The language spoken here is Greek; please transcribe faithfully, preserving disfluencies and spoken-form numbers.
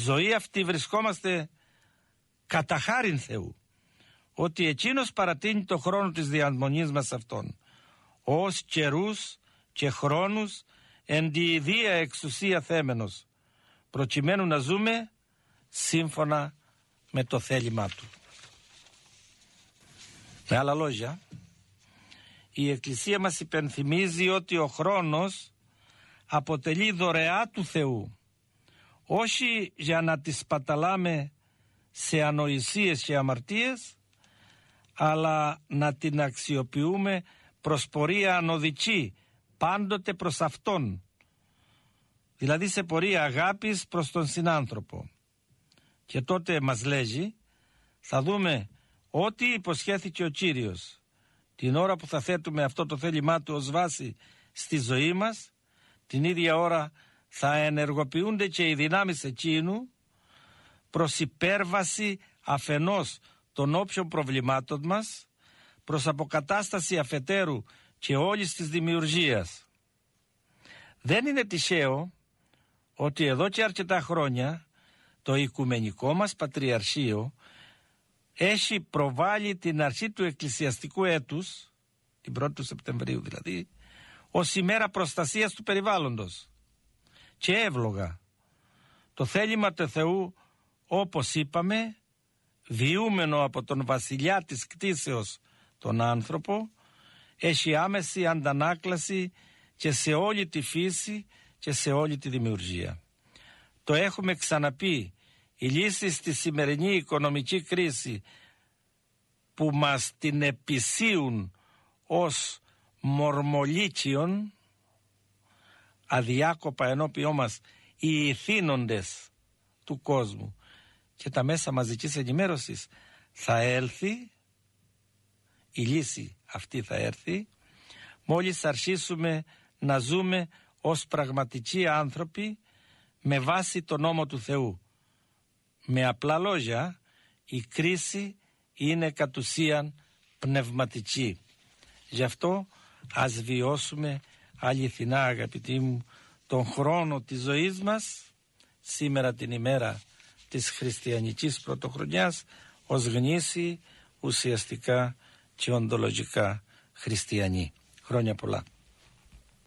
ζωή αυτή βρισκόμαστε κατά χάριν Θεού, ότι εκείνος παρατείνει το χρόνο της διαμονής μας αυτόν, ως καιρούς και χρόνους εν τη ιδία εξουσία θέμενος, προκειμένου να ζούμε σύμφωνα με το θέλημά του. Με άλλα λόγια, η Εκκλησία μας υπενθυμίζει ότι ο χρόνος αποτελεί δωρεά του Θεού, όχι για να τη σπαταλάμε σε ανοησίες και αμαρτίες, αλλά να την αξιοποιούμε προς πορεία ανωδική, πάντοτε προς Αυτόν, δηλαδή σε πορεία αγάπης προς τον συνάνθρωπο. Και τότε μας λέγει, θα δούμε ό,τι υποσχέθηκε ο Κύριος την ώρα που θα θέτουμε αυτό το θέλημά του ως βάση στη ζωή μας, την ίδια ώρα θα ενεργοποιούνται και οι δυνάμεις εκείνου προς υπέρβαση αφενός των όποιων προβλημάτων μας, προς αποκατάσταση αφετέρου και όλης της δημιουργίας. Δεν είναι τυχαίο ότι εδώ και αρκετά χρόνια το οικουμενικό μας Πατριαρχείο έχει προβάλει την αρχή του εκκλησιαστικού έτους, την πρώτη του Σεπτεμβρίου δηλαδή, ως ημέρα προστασίας του περιβάλλοντος. Και εύλογα, το θέλημα του Θεού, όπως είπαμε, βιούμενο από τον βασιλιά της κτήσεως τον άνθρωπο, έχει άμεση αντανάκλαση και σε όλη τη φύση και σε όλη τη δημιουργία. Το έχουμε ξαναπεί, η λύση στη σημερινή οικονομική κρίση που μας την επισύουν ως μορμολίτσιον, αδιάκοπα ενώπιό μας οι ηθήνοντες του κόσμου και τα μέσα μαζικής ενημέρωσης, θα έλθει, η λύση αυτή θα έρθει μόλις αρχίσουμε να ζούμε ως πραγματικοί άνθρωποι με βάση τον νόμο του Θεού. Με απλά λόγια, η κρίση είναι κατ' ουσίαν πνευματική. Γι' αυτό ας βιώσουμε αληθινά, αγαπητοί μου, τον χρόνο της ζωής μας, σήμερα την ημέρα της χριστιανικής πρωτοχρονιάς, ως γνήσιοι, ουσιαστικά και οντολογικά χριστιανοί. Χρόνια πολλά.